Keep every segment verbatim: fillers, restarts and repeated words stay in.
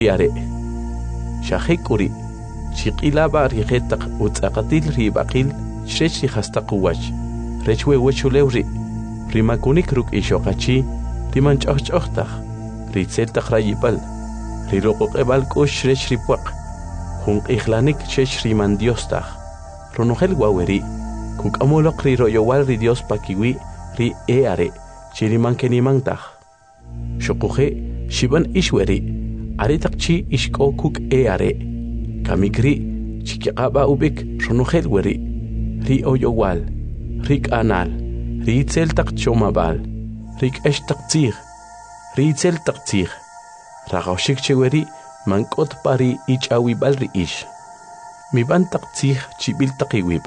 Yare. Shahekuri. Chiqilaba rigetaq utzaqatil ribaqil shrech rihastaquwach. Rechwe wechulewri. Rimakunik ruk ishoqachi. Rimanch'oqch'oqtaq. Ritzeltaq rayipal. Riroqoqebal kush shrech ripwaq. Junq'iqlanik shech riman diostaq. Ronojel waweri. Kuk'amuloq riroyowal ri Dios pakiwi ri eare. Chirimankenimantaq. Shoquje shiban ishweri. Aretaqchi ishko kuk eare. Kamikri chikiqaba ubik ronojel weri. Ri oyowal. Rik anal. Ri tzeltaq chomabal. Rik eshtaq tzig. Ri tzeltaq tzig. Ragawshik cheweri mankot pari ichawibal ri ish. Mibantaq tzig chibiltaq iwib.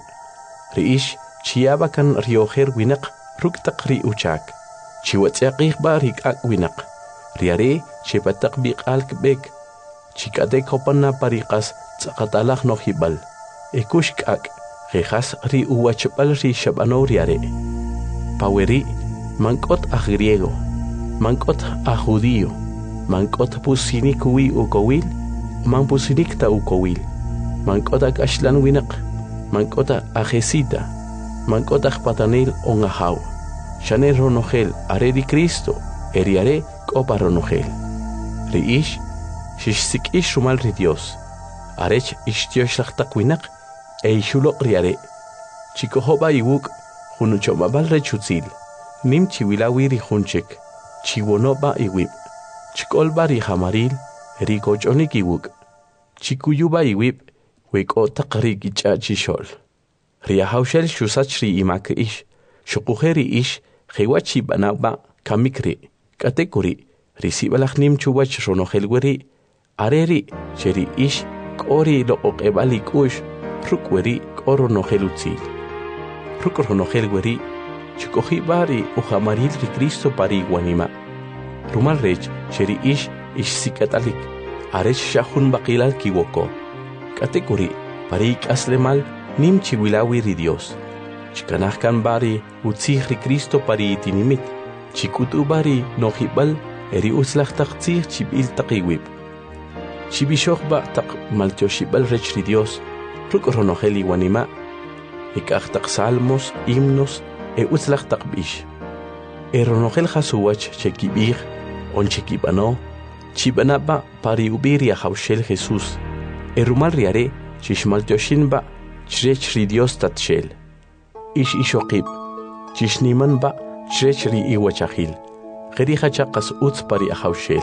Ri ish chiyabakan riojer winaq ruktaq ri uchak. Chiwatzaqih ba rik'ak winaq. Riare chepataq biq'al kbek. Chikadek hopana pariqas tzaqatalaq nojibal. Ekush k'ak. Jejas ri uwachapal ri shabano riare. Paweri mankot a griego. Mankot a judío. Mankot pusinik wi ukowil. Man pusinik ta ukowil. Mankot a ashlan winaq. Mankota ajesita, mankota patanil ongahaw. Shane ronogel are di Cristo, eriare copa ronogel. Riish, shishsik ish rumal ri Dios. Arech ishtiosh lachtakwinaq, e ishulok riare. Chikohoba iwuk, junuchomabal rechutzil. Nim chiwilawi ri junchek, chiwonoba iwib. Chikolba ri hamaril, rikochonik iwuk. Chikuyuba iwib, Weko taqri gichachishol. Riahaushel shusachri imak ish. Shukujeri ish. Hewachi banaba kamikri. Katekuri. Risibalachnim chuwach ronohelweri. Areri. Sheri ish. Kori lo okebali kush. Rukweri koro nohelutzil. Rukronohelweri. Chukojibari uhamaril ri Cristo pari guanima. Rumal rech. Sheri ish. Ish sikatalik. Arech shahun bakilal kiwoko. Katekuri, parik aslemal, nim chiwilawi ri Dios. Chikanahkan bari, utzih ri Cristo pari itinimit. Chikutu bari, nojibal, eri utzlachtaq tzih chibil taqiwib. Chibishokba taq maltioshibal rech ri Dios, ruk ronojeli wanima. Ikachtaq salmos, himnos, e utzlachtaq bish. E ronojel hasuwach chekibir, on chekibano, chibanaba pari ubiria haushel Jesús. Erumal riare, chishmaltioshinba, chrech ri Dios tatshel. Ish ishokib, chishnimanba, chrech ri iwachahil. Gerihachaqas utz pari ahaushel.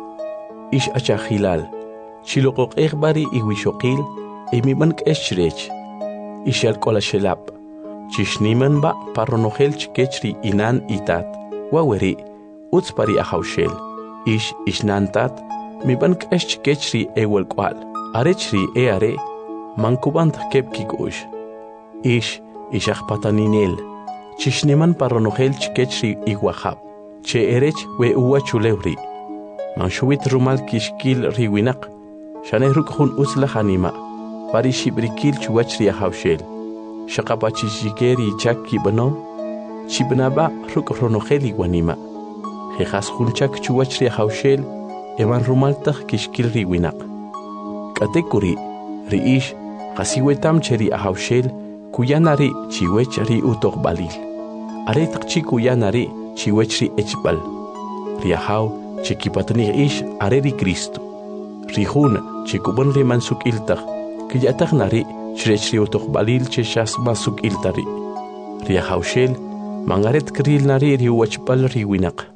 Ish achahilal, chilokok egbari iwishokil, emiman kesh Ish alkola shelap, chishnimanba paronogel chkechri inan itat. Waweri, utz pari ahaushel. Ish ishnantat, miban kesh chkechri ewelkwal. Arechri eare, mankubant kepkikush. Ish, ishach pataninel. Chishneman paronogel chkechri iguahab. Che erech we uwa chulewri. Manshuit rumal kishkil riwinak. Shaneruk hun usla hanima. Pari shibrikil chuachri ahaushel. Shakapachishikeri chaki bano. Chibnaba ruk ronogel iguanima. Jejas hunchak chuachri ahaushel. Eman rumaltach kishkil riwinak. Katekuri, riish, kasiwetam cheri ahaushel, kuyanari chiwech ri utok balil. Aretak chi kuyanari chiwech ri echbal. Riahaw, chikipatni ish areri Cristo. Rihun, chikubon ri mansuk iltak, kiyatak nari chrech ri utok balil cheshas mansuk iltari. Riahaushel, mangaret kril nari ri uachbal ri winak.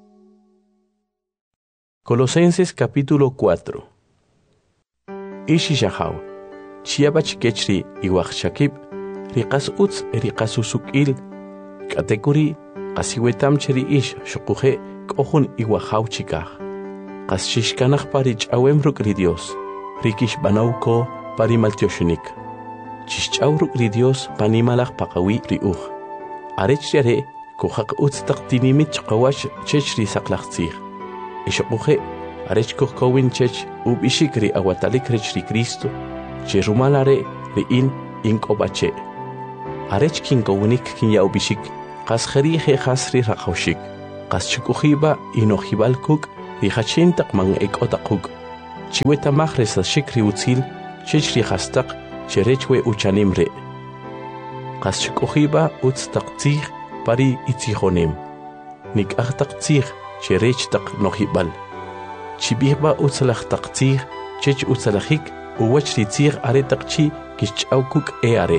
Colosenses capítulo cuatro. Ishi shahaw, chiabach kechri iwachshakib, riqas utz riqas usukil, katekuri, qasiwetam cheri ish shukuje kohun iwahaw chikah. Qas shishkanach parich awemruk ri Dios, rikish banauko parimaltioshunik. Chishchawruk ri Dios panimalach paqawi ri uj. Arech riare, kuhaq utz taqtinimit qawash chechri saqlaqtzih. Ishukuje, Arech kokowin chech ubishik ri awatalik rech ri Cristo, che rumalare ri in inkobache. Arech kinkowinik kin ya ubishik, qas khari he khasri raqawshik, qas chukuhiba inojibal kuk ri hachintak man ekotaquk. chiwetamaj resashik riutzil chech rihastaq cherechwe uchanimre. Qas chikujiba utz taqtzij pari itzijonem. Nik ahtaqtzij cherech taq nohibal. Chibihba utzalaj taqtzij chech utzalajik uwach ritzij are taqchi kich'awkuk e are.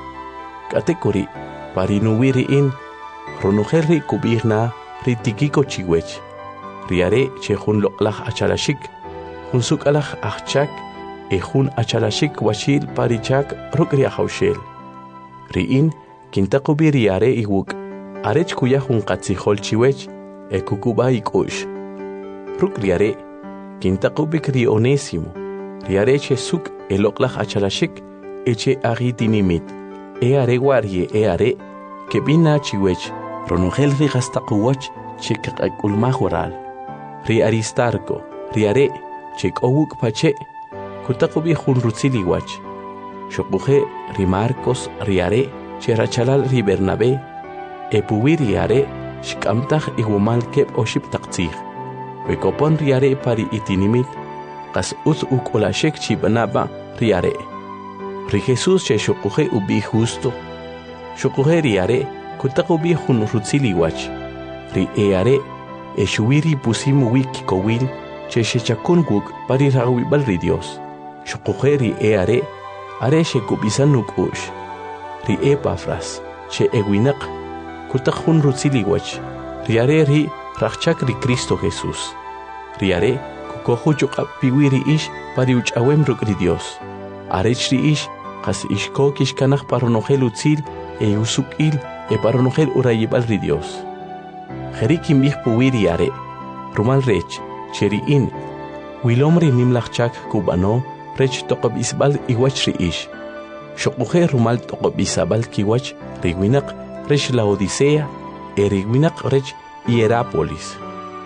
Katekuri pari nuwiri in ronujerri kubihna ritikiko chiwech. Riare che jun loqlaj achalashik jun sukalaj achchak e jun achalashik washil parichak rukri ahawshel. Riin kintaqubi riare iwuk arech kuya jun qatzijol chiwech e kukuba ikush. Ruk riare kintaqubik ri Onésimo riare che suk e loqlaj achalashik eche agitinimit e are warie e are que bina chiwech ronugel ri gastaquwach che kakulmaj waral. Ri Aristarco riare che kowuk pache kutaqubi jun rutziliwach. Shokuje ri Marcos riare che rachalal ri Bernabé e puwi riare shkamtaj igumal kep oship taqtzij. Wekopon riare pari itinimit qas uz ukolashek chibanaba riare. Ri Jesús che shokuje ubi justo. Shokuje riare kutaqubi jun rutziliwach. Ri eare e shuwiri pusimu wiki kowil che shechakun guk pari rawibal ri Dios. Shokuje ri eare are she kubisanuk ush. Ri Epafras che eguinak kutakjun rutziliwach. Riare ri rachchak ri Cristo Jesús. Riare kukoju chuqap piwiri ish pari uchawem ruk ri Dios. Arech ri ish qas ishko kishkanaj paronogel utzil e usukil e paronogel urayibal ri Dios. Jerikim bih puwiri are rumal rech cheri in wilomri nimlachchak kubano rech toqab isbal iwach ri ish. Shokuje rumal toqab isabal kiwach riwinak rech la Odisea e riwinak rech Hierápolis.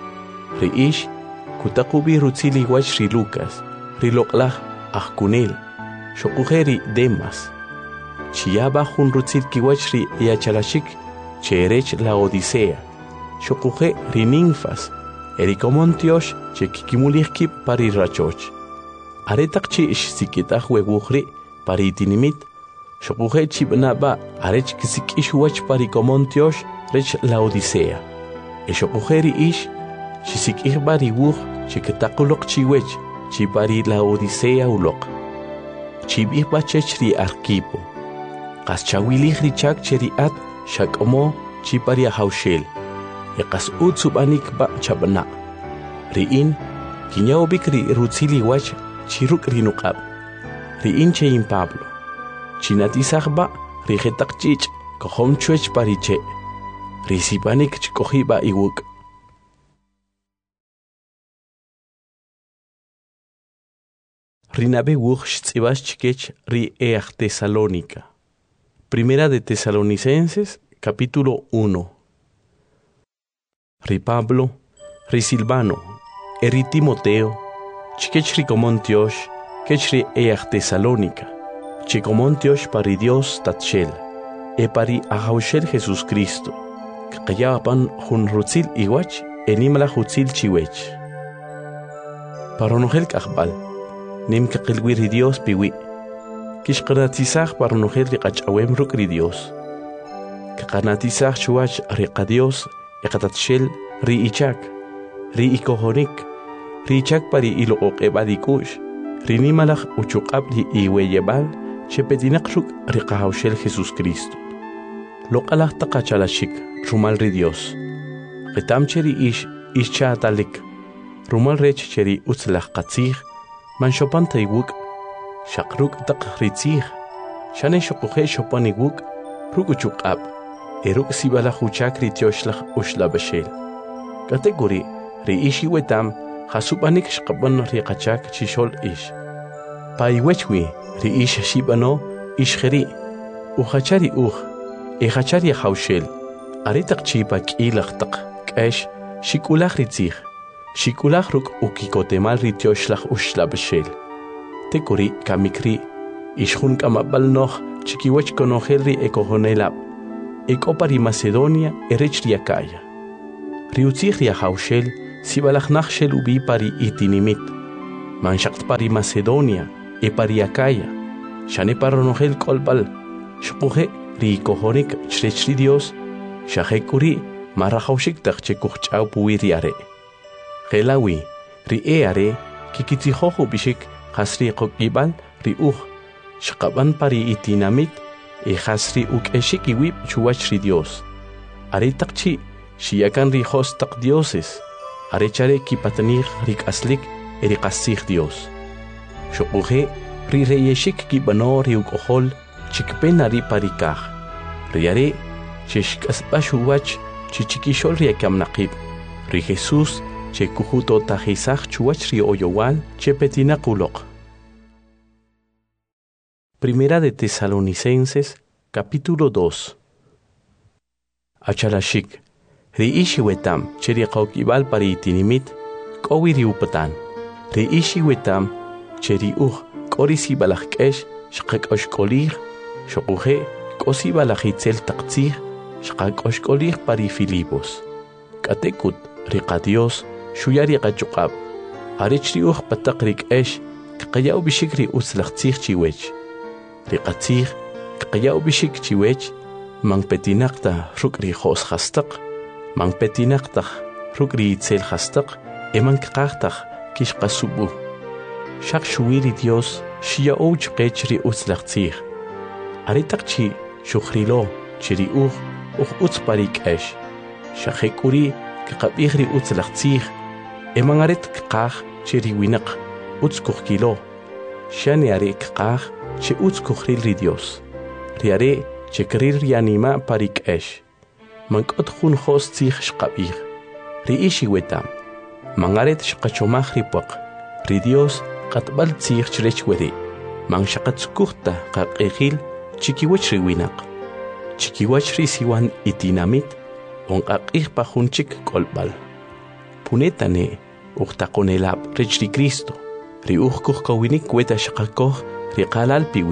Ri ish kutaqubi rutzili wach ri Lucas ri loqlaj ajkunel. Shokuje ri Demas. Chiyaba jun rutzil kiwach ri yachalashik che rech la Odisea. Shokuje ri Ninfas eri komontiosh che kikimulihki pari rachoch. Aretaqchi ish sikitaj wewujri pari itinimit. Shokuje chibnaba arech kisikish wach pari komontiosh rech la Odisea. E shokuje ri ish chisikij bari wuj chiketakulok chiwech chipari la Odisea ulok. Chibih bachech ri Arquipo. Qas chawilij ri chak cheri at shakomo chipari ahawshel. E qas utsubanik ba chabna. Riin kinyawbik ri rutzili wach chiruk ri nuqab. Riin chein Pablo. Chinatisaj ba ri jetaqchich kohom chuech pariche. Ri sipanik chkojiba iwuk. Rinabe wuj shtzibas chikech ri eaj Tesalónica. Primera de Tesalonicenses, capítulo uno. Ri Pablo, ri Silvano, e ri Timoteo, chikech ri komontiosh, kech ri eaj Tesalónica, chikomontiosh pari Dios tatshel, e pari ahawshel Jesús Cristo, kaqayapan jun rutzil iwach, enimla jutzil chiwech. Paronogel kaqbal, nim kaqilwi ri Dios piwi, kishqanatisaj paronogel ri qachawem ruk ri Dios. Kaqanatisaj chuwach ri qadios, eqatatshel ri ichak, ri ikohonik, ri ichak pari iloqoqebadikush, ri nimalaj uchuqab ri iweyebal, chepetinak ruk ri qahawshel Jesús Cristo. Loqalaj taqachalashik, rumal ri Dios. Qitam cheri ish, ish chaatalik, rumal rech cheri utzlaj qatzij, man shopan taywuk, shakruk taq ritzij, shane shokuje shopan iwuk, ruk uchuqab, eruk sibala huchak ri tioshlaj ushlabashel. Kategori ri ishi wetam hasupanik shqaban ri qachak chishol ish. Paiwechwi ri ish shibano ishkheri. Uhachari uj, ehachari hawshel. Aritak chipa k'ilaj taq k'esh shikulaj ritzij. Shikulaj ruk ukikotemal ri tioshlaj ushlabashel. Tekuri kamikri ishjun kamabal noh chikiwech konogel ri ekohonelab. Ekopari Macedonia erech ri Acaya. Riutzij ri ahawshel sibalaj nachshel ubi pari itinimit. manshaqt pari Macedonia e pari Acaya shane paronogel kolbal shquhe ri kohonik chrechri Dios shahekuri marahaushik taqche kuchau puiri are gelawi ri e are kikiti hoho bishik khasri qokibal ri uh shqaban pari itinamit e khasri ukeshik iwib chuwachri Dios are taqchi shiyakan ri hos taq dioses are chare kipatnir rik aslik eri qasig Dios shuquhe ri reyeshik kibano ri ukohol chikpenari parikaj ri are chishkasbashuwach chichikishol ri akamnaqib ri Jesús che kujuto tajisaj chuwach ri oyowal che petina kuloq. Primera de Tesalonicenses capítulo dos. Achalashik ri ishi wetam che ri qawkibal pari itinimit qowi ri upatan ri ishi wetam che ri uj qorisi balajkesh shqaqoshqolir shuquhe qosi balajitzel taqtzij shqaqoshqolir pari Filipos katekut ri qadios shuyari qachuqab arichri uj pataqrik esh qayaw bishikri uslaqtzij chiwech ri qatzij qayaw bishik chiwech man petinaqta rukri khos khastaq man petinaqta rukri itzel khastaq eman qaqtaq kishqasubu shaq shuwiri Dios shia ouch qechri uslaqtzij aritaqchi shukhrilo chiri uj uj utsparik esh shaqekuri qaqabihri uslaqtzij eman aret qaq chiri winaq utskuj kilo shani are qaq che utskuj ri Dios riare che krir yanima parik esh mankot khun khos tzij shqabih ri ishi wetam mangaret shqachomaj ri poq ri Dios qatbal tzij chrech weri man shaqatskuqta qaqeqil chikiwach ri winaq chikiwach ri siwan itinamit on qaqih pa junchik kolbal punetane uqtaqonelab rech ri Cristo ri uj kuj kawinik weta shaqakoj ri qalal piwi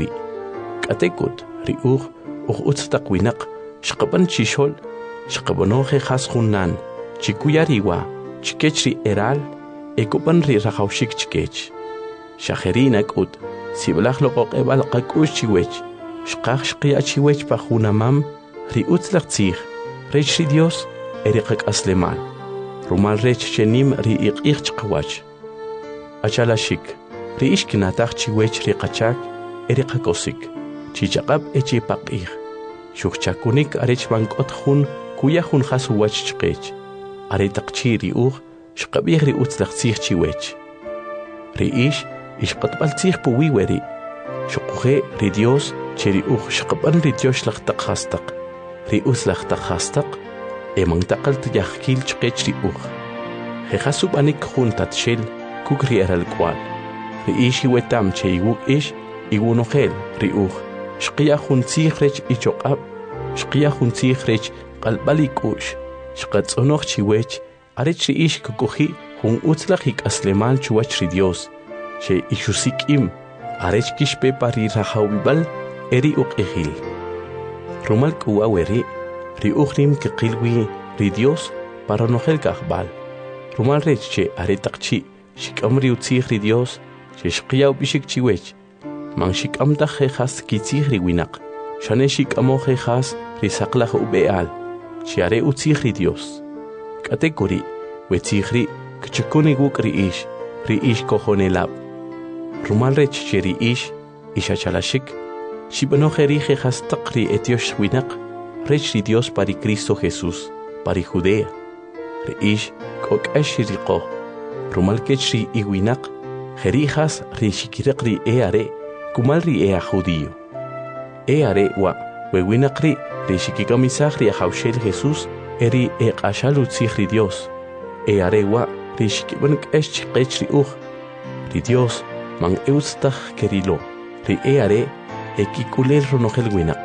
katekut ri uj uj utztaq winaq shqaban chishol shqabonoje khas junnan chikuyariwa chikech ri eral ekupan ri rajawshik chikech shajerina kut siblaj loqoqebal qakush chiwech shqaj shqiya chiwech pa junamam ri utzlaq tzij rech ri Dios eri qaqaslemal rumal rech chenim ri iqih chqawach achalashik ri ishkinataj chiwech ri qachak eri qakosik chichaqab echi paqih shukchakunik arech bankot jun kuya jun khasuwach chqech are taqchi ri uj shqabih ri utzlaq tzij chiwech ri ish ishqatbal tzij puwi weri shuquje ri Dios cheri uj shqaban ri Dios laqtaq khastaq ri utzlaq taqhastaq eman taqalt yaqkil chqech ri uj jehasub anik jun tatshel kuk ri eral kwal ri ish wetam cheigu ish igunogel ri uj shqiya jun tzij rech ichoqab shqiya jun tzij rech qalbali kush shqatzonoj chiwech arech ri ish kukuji jun utzlaq ikaslemal chuwach ri Dios che ishusikim arech kishpe pari rajawibal eri uqihil rumal kuwa weri ri ukhrim kiqilwi ri Dios para nojel kahbal rumal rech che aretaqchi shikamri utzij ri Dios che shqiya bishik chiwech man shikamta khas kitzij ri winaq shane shikamo khas ri saqlaj ubeal che are utzij ri Dios katekuri wetzij ri kchukuni guk ri ish ri ish kohonelab rumal rech che ri ish ishachalashik shibano kheri khas taqri etiosh winaq rech ri Dios pari Cristo Jesús pari Judea ri ish kok ashiriqo rumal kech ri iwinaq kheri khas ri shikiraq ri e are kumal ri e judío e are wa we winaq ri ri shikikamisaj ri hawshel Jesús eri e qashal utzij ri Dios e are wa ri shikiban kesh qech ri uj ri Dios man eustaj kerilo ri e are e kikulel ronogel winaq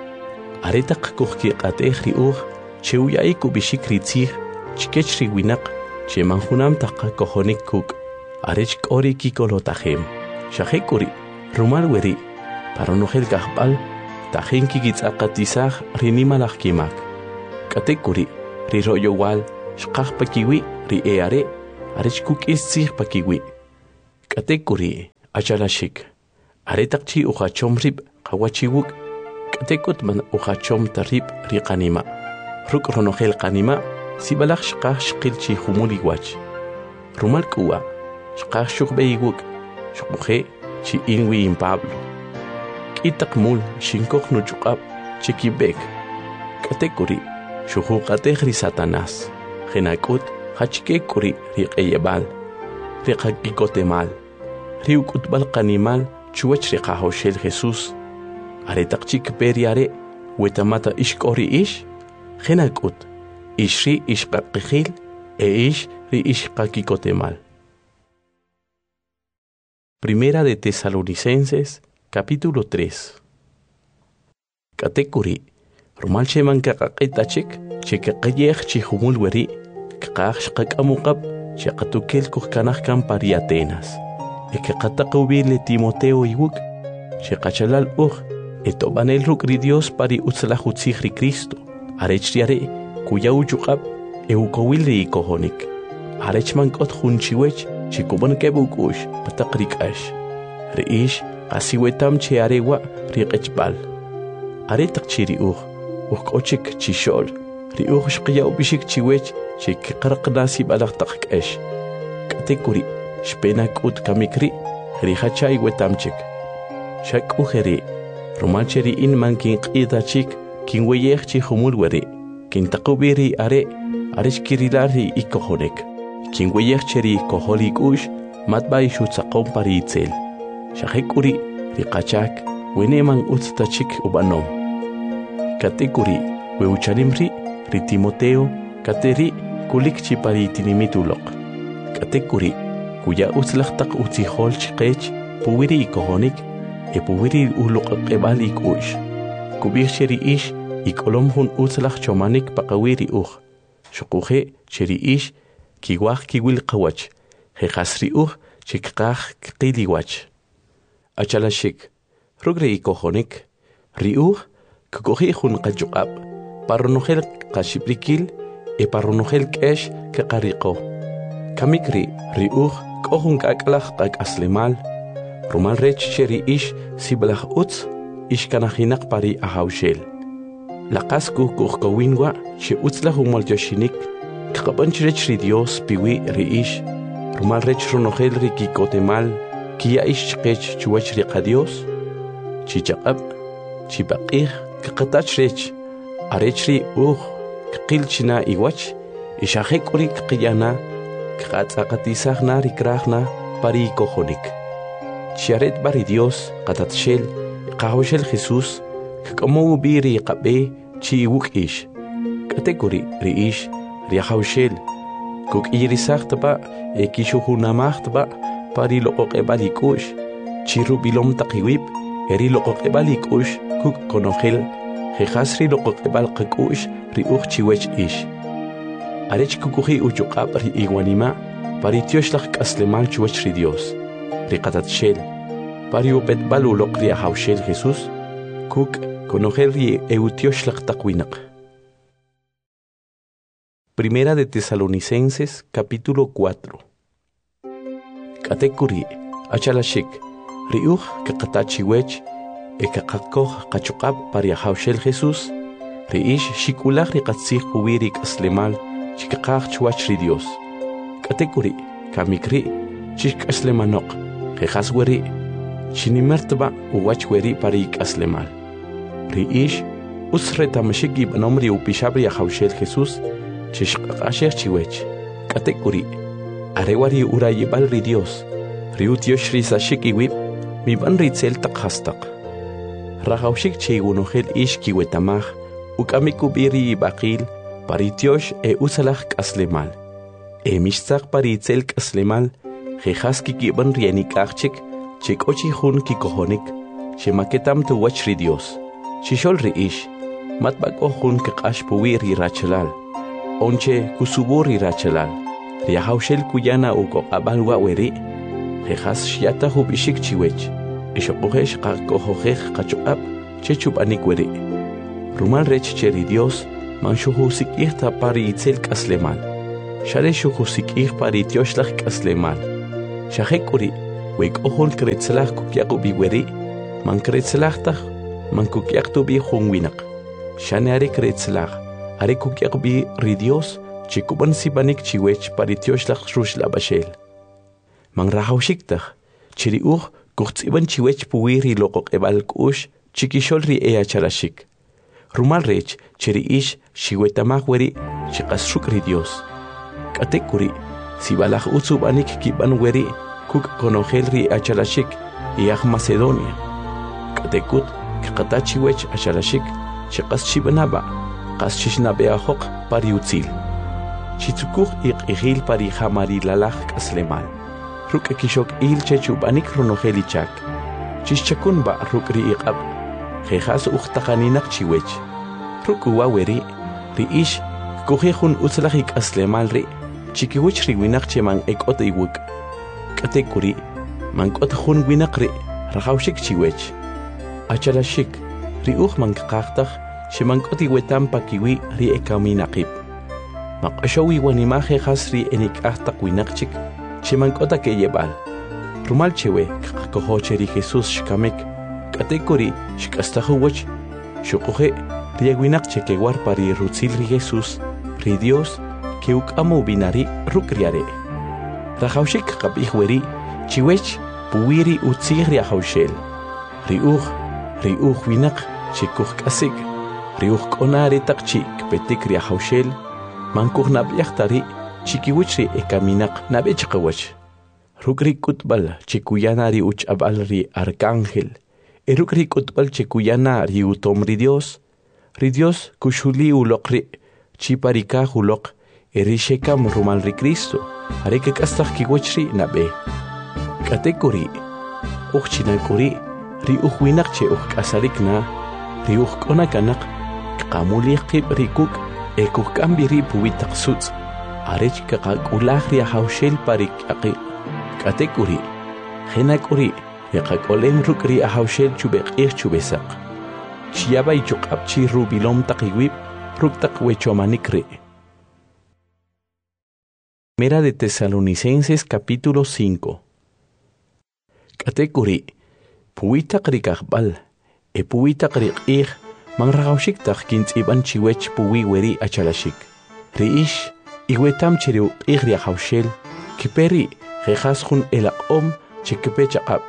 aretaq kuj qatej ri uj che uyai ku bishik ri tzij chikech ri winaq che man junam taq kojonik kuk arech k'ori kikolotajem shajekuri rumal weri para nojel kahbal tajin kikitz'aqatisaj ri nimalaj kimak k'atekuri ri royowal shqaj pakiwi ri e are arech kuk'is tzij pakiwi Katekuri achalashik. Aretakchi uchachom rib kawachiwuk. Katekut man uchachom tarib riqanima. Ruk ronogel qanima sibalak shqah shqilchi humuli wach. Rumal kuwa shqah shukbeiwuk. Shukbuhe chi inwi in Pablo. Kitak mul shinkok nuchukab chikibek. Katekuri shuhu katehri Satanás. Genakut hachkekuri riqeyebal. Riqakikotemal. Riukutbal qanimal chuach riqahoshel Jesús. Aretakchik periare wetamata ishkori ish. Genakut ishri ishqaqihil e ish ri ishqakikotemal. Primera de Tesalonicenses, capítulo tres. Katekuri, rumal sheman kakakitachik, chekakayech chihumul weri, kakach kakamukab, chekatukel kuhkanahkan pari Atenas. Ekakatakubile Timoteo iwuk, chekachalal uj, etobanel rukri Dios pari utzlahutzihri Cristo, arechriare, kuya uchukab, eukowilri ikohonik. Arechman kot hunchiwech, chikuban kebukush patakrik ash. Reish asiwetam che arewa riqechbal. Aretak chiri uj, ukochik chishol. Riuj shqiya ubishik chiwech chik qarqnasi balaqtak ash. Katekuri shpenak ut kamikri rihachay wetamchik. Shak ujeri romancheri in man kin qidachik kin weyech chi humul weri. Kin taqubiri are arishkirilari ikohonek. Kin weyecheri koholik ush matbay shutzaqom pari itzel. Shahekuri riqachak weneman utztachik ubanom. Katekuri weuchalimri ri Timoteo kateri kulikchi pari tinimitulok. Katekuri kuya utzlaqtaq utzihol chqech puwiri ikohonik e puwiri uluqaqebal ikush. Kubircheri ish ikolom hun utzlaq chomanik paqawiri uj. Shukuhe cheri ish kiwaj kiwil qawach, jejasri uj chikqaj qiliwach. Achalashik, rugre ikohonik, ri uj kukohi hun qachukab, parronogel qashiprikil e parronogel kesh kaqariqo. Kamikri ri uj kohun kaklaj qakaslemal, rumal rech cheri ish siblaj utz ishkanajinak pari ahawshel. Laqasku kuhkowinwa che utzlaj umoltoshinik, Kapanch rech ri Dios piwi ri ish, rumal rech ronogel ri kikotemal, kia ish chqech chuach ri qadios, chichaqab, chipaqih, kakatach rech, arech ri uj, kqilchina iwach, ishahek uri kqiyana, kqatzaqatisahna ri krahna pari ikohonik. Chiaret bari Dios, qatatshel, qahoshel Jesús, kakamu biri qabe, chi iwuk ish. Katekuri ri ish, riahawshel, kuk irisaqtaba, ekishuhunamaqtaba, pari loqoqebalikush, chiru bilom taqiwib, eri loqoqebalikush, kuk konogel, jejasri loqoqebal qakush, ri uj chiwech ish. Arech kukuhi uchukab ri iwanima, pari tioshlaq kaslemal chuwech ri Dios, ri qatatshel, pari upetbal uloq riahawshel Jesús, kuk konogel ri eutioslaq taqwinaq. Primera de Tesalonicenses, capítulo cuatro. Katekuri, achalashik, riuj kakatachiwech, ekakakoj kachukab pariahawshel Jesús, riish shikulaj riqatzih puwirik aslemal, chikakaj chuach ri Dios. Katekuri, kamikri, chik aslemanok, jejasweri, chinimertba uwachweri parik aslemal. Riish, usretamashik ibnomri upishabri ahawshel Jesús, chishqaqasher chiwech. Katekuri, arewari urayibal ri Dios, riutiosh risashik iwib, miban ritzel takhastaq. Rahawshik cheigunogel ish kiwetamaj, ukamikubiri ibaqil, paritiosh e usalaj kaslemal. E mishtzaq paritzel kaslemal, jejaski kiban rienikachik, chikochi hun kikohonik, chemaketam tuwach ri Dios. Chishol ri ish, matbako hun kaqash puwiri rachalal. Onche kusuburi rachalal, riahawshel kuyana uko abalwa weri, jejas shiata hubishik chiwech, ishokohesh qakohojej qachuab, chechub anik weri. Rumal rech cheri Dios, manshuhusik ihta pari itzel kaslemal, share shuhusik ih pari tioshlach kaslemal, shahekuri, wek ohol kretzlah kukyaqu biweri man kretzlahtah man kukyaqtu bi khungwinak shane are kretzlah are kukyaqu bi ri Dios chikuban sibanik chiwech paritioshlah shrushla bashel man rahawshiktah chiri uh kuchtsiban chiwech puwiri loqoq ebal kush chikishol ri ea chalashik rumal rech chiri ish shiwetamah weri chiqas shukri Dios katekuri sibalah utsubanik kiban weri kuk konogel ri achalashik iach Macedonia katekut kaqata chiwech achalashik chiqas chibanaba qas chishnabea hoq pariutzil chitsukuj iqihil pari hamari lalaj kaslemal ruk kishok il chechubanik ronogelichak chischakun ba ruk ri iqab khehas uqtaqaninak chiwech ruk waweri ri ish kujejun utzlajik aslemal ri chikiwich ri winak cheman ekot iwuk katekuri mankot jun winak ri rajawshik chiwech achalashik ri uj mankaqtaq shimankot iwetam pakiwi ri ekaminaqib maqashawi wanimaje hasri enikaqtaq winaqchik chimankota ke yebal rumal chewe qakohocheri Jesus shkamek katekuri shkastahuwach shuqoje ri winaqche ke war pari rutzil ri Jesus ri Dios que ukamu binari rukriare rajawshik qabih weri chiwech puwiri utzig ri hawshel ri uj ri uj winaq chikuj kasik ri uj konari taqchi kpetik ri hawshel mankuj nabyaqtari chikiwich ri ekaminaq nabech qawach rukri kutbal chikuyana ri uchabal ri arcángel erukri kutbal chikuyana ri utom ri Dios ri Dios kushuli uloqri chiparika uloq erishekam rumal ri Cristo areke kastaj kiwachri nabe katekuri uxchinakuri ri uxwinaqche uxk'asarikna ri uxk'onakanak qamuli qib rikuk ekuk kambiri puwitaq sutz arech qaqulaj ri hawshel parik aqi katekuri henakuri yaqaqolem rukri hawshel chubeqih chubesaq chiyabay chuqapchi rubilom taqiwib ruktaq wechomanikri. Primera de Tesalonicenses capítulo cinco. Katekuri, puwitaq rikaqbal, e puwitaq riq'ij, man raqawshiktaq kintz'iban chiwech puwi weri achalashik. Ri'ish, iwetam chiri uq'ij riaqawshel, kiperi jejas jun elaq'om chikipe chaqab.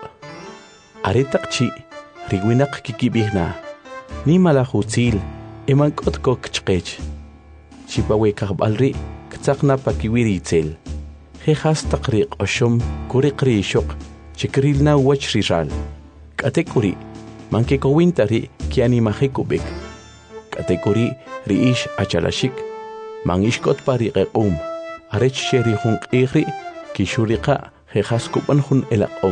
Aretaq chi, riwinaq kikibihna, ni malajutzil, eman k'otkok chqech. Chipawe kaqbal ri, ktzaqna pakiwiri itzel. Jejas taqriq oshom kuriqri ishok chikrilna wach riral. Katekuri mankekowintari kianimajekubik. Katekuri riish achalashik mangishkot pariqequm. Arech sheri jun q'ijri kishuriqa jejas kuban jun elaq'om.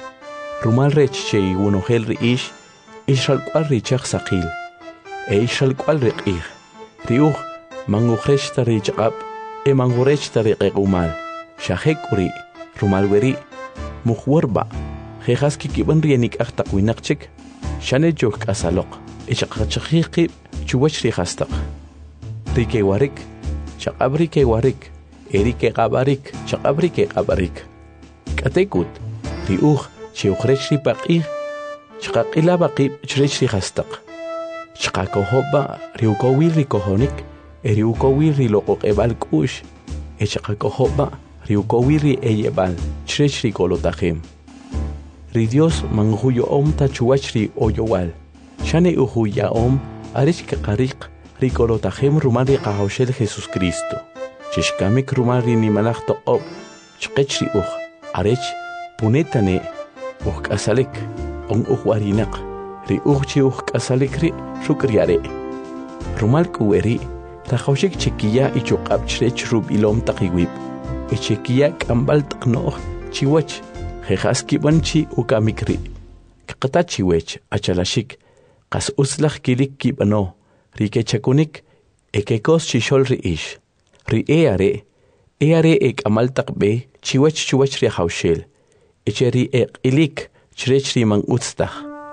Rumal rech shei wunojel riish ishalq'al richaq saqil. E ishalq'al riq'ij. Riuj mangujrech tari chaqab e mangurech tariqe umal shahekuri rumalweri mukhwarba jejas kikiban rienik aqtaq winaqchik shane jok asaloq e chaqachaqi chuwach ri hastaq rike warik chaqabri ke warik erike qabarik chaqabri ke qabarik katekut ri uj chiukrech ri paqi chaqaqila baqi chrech ri hastaq chaqakohoba ri ukowil ri kohonik eriukowiri loqoq ebal kush echaqakohoba riukowiri eyebal chrechri kolotajem ri Dios manguyo om tachuachri oyowal shane uhuya om arich kaqariq ri kolotajem rumari qahawshel Jesus Cristo chishkamik rumari nimalaj toqob chqechri uj arich punetane uj k'asalik on uj warinaq ri ujchi uj k'asalik ri shukriare rumal kuweri Rajawshik chikiya ichuqab chrech rubilom taqiwib. Ichikiya kambal taqno'j chiwach. Jejas kibanchi ukamikri. Kaqata chiwech achalashik. Qas uslaj kilik kibano. Rikechakunik ekekos chishol riish. Ri eare. Eare ek amal taqbe chiwach chiwach rihawshel. Echeri ek ilik chrech riman utstaj.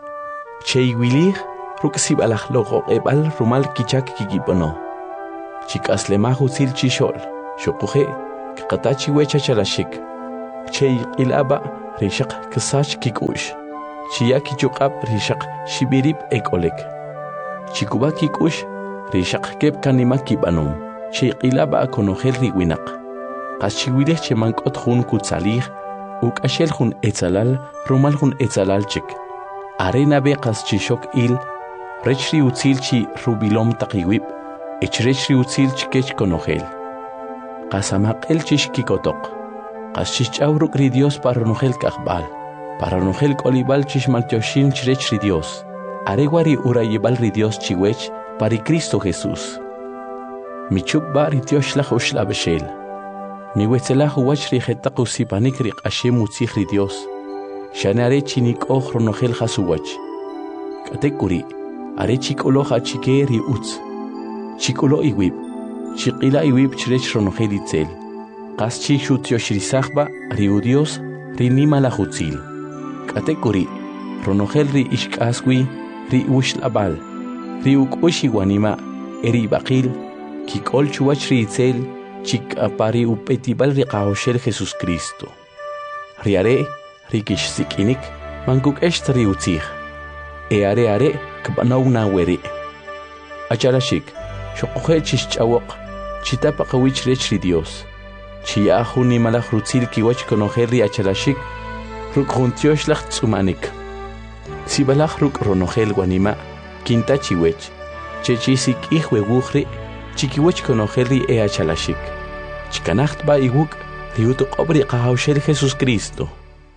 Cheiwilig ruksib alaj logo ebal rumal kichak kikibano. Chikas lemahu sil chishol, shokuje, katachi wecha chalashik. Chey ilaba, rishaq ksach kikush. Chia kichuqab rishaq shibirib ekolek. Chikuba kikush rishaq kep kanima kibanum. Chiqilaba konogel riwinak. Qaschiwileh chemankot jun kutsalih. Uk ashel jun etzalal, rumal jun etzalal chik. Arena be qas chishok il. Rechri utzil chi rubilom taqiwib. Echrechri utzil chikech konogel. Qasamaqel chish kikotok. Qaschichawruk ri Dios para nogel kahbal. Para nogel kolibal chish maltioshin chrechri Dios. Areguari urayibal ri Dios chiwech para Cristo Jesús. Michub ba ri Dios lach ushla beshel. Mi wetzelah uwach ri jetaq usipanik ri qashem utzih ri Dios. Shanare chinik och ronogel jasuwach. Katekuri, are chikolo hachike ri utz. Chikolo iwib. Chiqila iwib chrech ronogel itzel. Qaschi shutyosh ri sahba ri udios ri nima la hutzil. Katekuri, ronogel ri ishkaswi ri ushlabal. Ri ukushi wanima eri baqil. Kikol chuwach ri itzel. Chik apari upetibal ri qahoshel Jesús Cristo. Riare, rikish sikinik, mankuk esht ri utzih. E are are, kbanaw na weri. Acharashik, shokuhe chish chawok, chitapa kawich rech ri Dios. Chia huni malach rutzil kiwach konoher ri acharashik, ruk juntiosh lach tsumanik. Sibalach ruk ronogel wanima, kinta chiwech, chechisik ihwe wuchri, chikiwech konoher ri e achalashik. Chikanacht ba iguk riutu qobri qahawshel Jesús Cristo.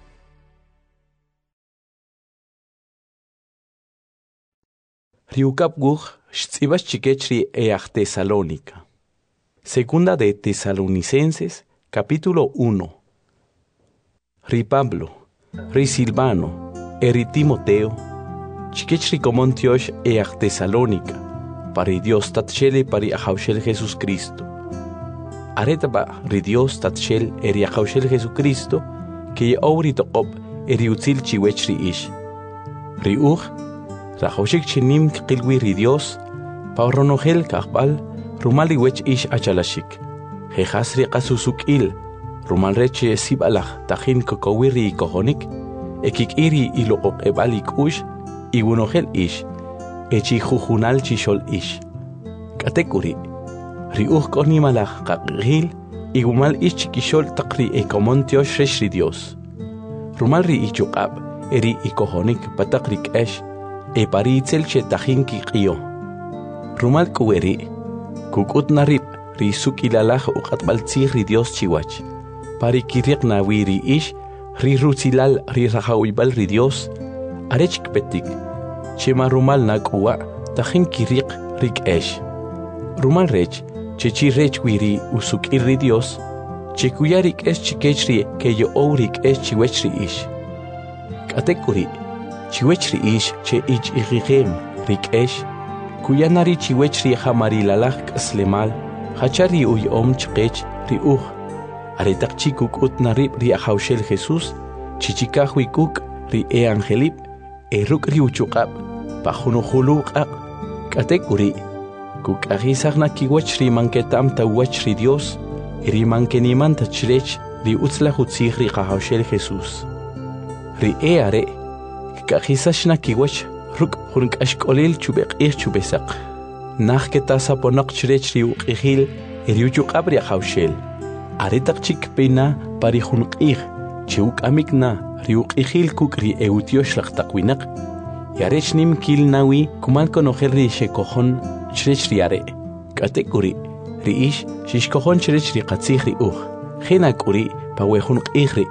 Riukap guj shtzibas chikechri each Tesalónica. Segunda de Tesalonicenses, capítulo uno. Ri Pablo, ri Silvano, eri Timoteo, chikechri komontiosh each Tesalónica, pari Dios tatchele pari ahawshel Jesús Cristo. Aretaba ri Dios tatshel eri ahawshel Jesucristo, que ye auri toqob eri utzil chiwech ri ish. Ri uj, rahoshik chinim qilwi ri Dios, pa ronogel kahbal, rumali wech ish achalashik. Jejas ri qasusuk il, rumal reche sibalach tajin kokowiri kohonik, ekik iri iloqok ebalik ush, igunogel ish, echi jujunal chishol ish. Katekuri, riuj koni malach qaqil, igumal ish chikishol taqri ekomontiosh resh ri Dios. Rumal ri ichuqab, eri ikohonik pataqrik esh, e pari itzel che tajin kiqio. Rumal kuweri, kukut narib, ri sukilalach uqatbaltzih ri Dios chiwach. Pari kiriq nawiri ish, ri rutzilal ri rajawibal ri Dios, arechik petik, chema rumal nakuwa, tajin kiriq rik esh. Rumal rech, chechi rech wiri usukir ri Dios, chekuyarik es chikechri ke yo ourik es chiwechri ish. Katekuri, chiwechri ish che ich igigem rik esh, kuyanari chiwechri hamarilalach kaslemal, hachari uy om chkech ri uj. Aretak chikuk ut narib ri ahawshel Jesús, chichikahwi kuk ri e angelip, e ruk ri uchukab, pajunuhuluqaq. Katekuri, kuk agisagna kiwach ri manketam tawach ri Dios, ri mankeniman tachrech ri utzla hutzih ri qahawshel Jesús. Ri e are, kagisashna kiwach ruk hurunk ashkolil chubek ich chubesaq. Nach ketasa ponaq chrech ri uqihil, ri uchukab ri ahawshel. Aretak chik pena pari hunqih, chiuk amikna, ri uqihil kuk ri eutiosh laqtaqwinak. Yarech nim kil nawi kumal konojer ri shekohon chrech ri are. Katekuri, ri ish shishkohon chrech ri qatzih ri uj. Jenakuri pa wehunqih ri.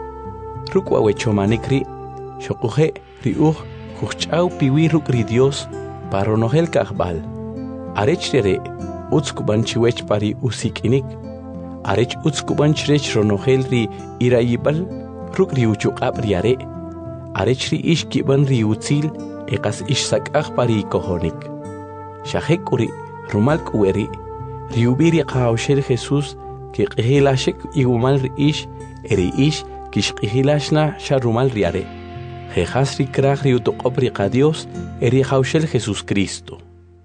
Rukwa wechomanik ri, shokuhe ri uj, huchau piwi ruk ri Dios, paronogel kahbal. Arech re, utskuban chiwech pari usikinik. Arech utskuban chrech ronogel ri irayibal, ruk ri uchuqab ri are. Arech ri ish kiban ri utzil, eqas ish sakaj pari kohonik. Shahekuri, rumal kuweri, ri ubiri qahawshel Jesús, ki qihilashek igumal ri ish, eri ish kish qihilashna sharumal ri are. Jejas ri kraj ri utoqob ri qadios, eri qahawshel Jesús Cristo.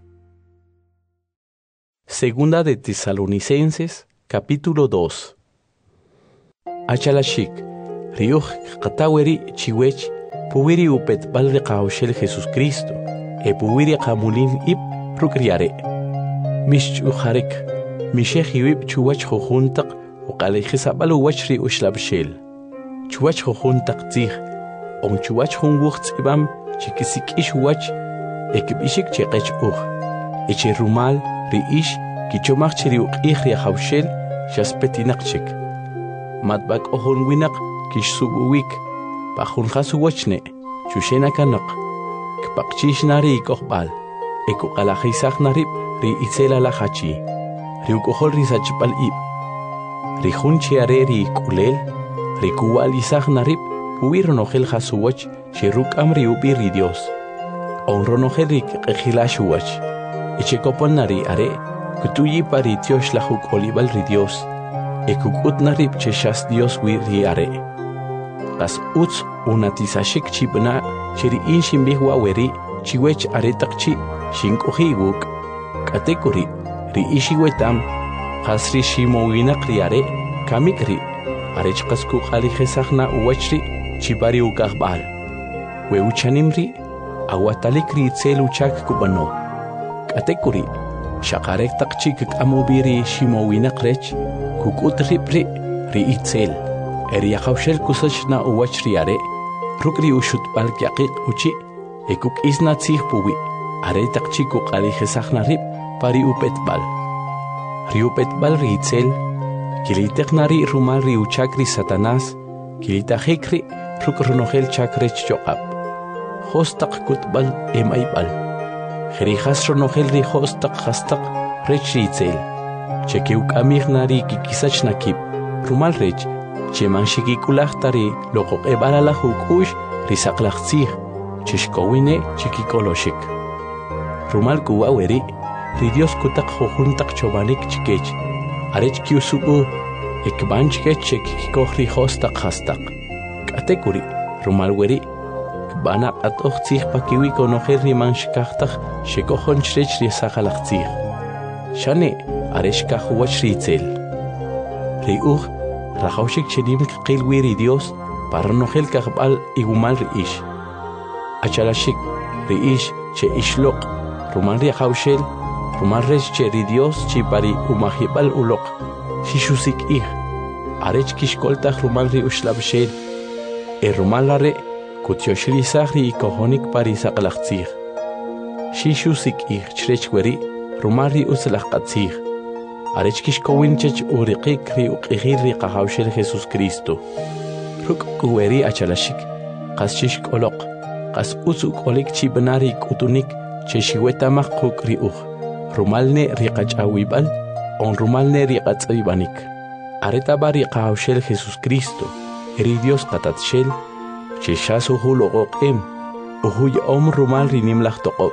Segunda de Tesalonicenses, capítulo dos. Achalashik, riuj qataweri chiwech puwiri upet balri qawshel Jesús Cristo e puwiri qamulin ib rukriare mish ujarek mishejiwib chuwach jujuntaq uqalijisabal uwachri ushlabshel chuwach jujuntaq tzij on chuwach junwuqtz ibam chikisikish uwach ekibishik cheqech uj eche rumal riish kichomach chiri uqij riajawshel shaspetinak matbak ohon winak kishsubuwik pajun jasuwachne chushena kanak kpaqchish nari ikoqbal ekuqalajisaj narib ri itzela la hachi ri ukohol ri sachpal ib ri junchi are ri kulel ri kuwal isaj narib uwi ronojel jasuwach shiruk amri ubi ri Dios on ronojel ri qejilashuwach echekopon nari are kutuyi pari tiosh la juk olibal ri Dios ekukut narib cheshas Dios wi ri are las uts unatisashik chibna chiri inshin bihwa weri chiwech aretaqchi shinkohi wuk katekuri ri ishiwetam khasri shimowinaq ri are kamikri arech qasku qali khesaqna uwachri chibari ukaqbal we uchanimri awatalikri tselu chak kubano katekuri shaqarek taqchi kamubiri shimowinaq rech kukutripri ri itzel eri yaqawshel kusachna uwachri are rukri ushutbal kyaqiq uchi ekuk isna tzij puwi are taqchi ku qali khesaqna rib pari upetbal ri upetbal ri itzel kiliteqnari rumal ri uchakri Satanás kilitajikri rukronojel chakrech choqab hostaq kutbal emaybal jerijas ronojel ri hostaq hastaq rech ri itzel chekeuk amignari kikisachna kib rumal rech cheman shikikulaqtari loqoq ebalala hukush risaqlaqtzij chishkowine chikikoloshik rumal kuwa weri ri Dios kutaq jujuntaq chobanik chikech arech kiusubu ekban chikech chekikoj ri hostaq hastaq katekuri rumal weri kbana qatoj tzij pakiwi konojel ri man shikajtaj shekojon chrech ri saqalaqtzij shane arech kajuwach ri itzel ri uj rajawshik chenim qilwi ri Dios para nojel kaqbal igumal ri ish achalashik ri ish che ishloq rumal ri jawshel rumal rech che ri Dios chi pari umajibal uloq shishusik ij arech kishkoltaj rumal ri ushlabshel e rumal lare kutyoshrisaj ri ikojonik pari saqlaqtzij shishusik ij chrech weri rumal ri uslaqatzij arech kishkowin chech uriqik ri uqijir ri qajawshel Jesús Cristo ruk kuweri achalashik qas chishkoloq qas usuk olik chibnari kutunik cheshiwetamaq quk ri uj rumalne ri qachawibal on rumalne ri qatzaybanik areta bari qajawshel Jesús Cristo ri Dios qatatshel cheshasu huloqoqem uhuy om rumal ri nimlaj toqob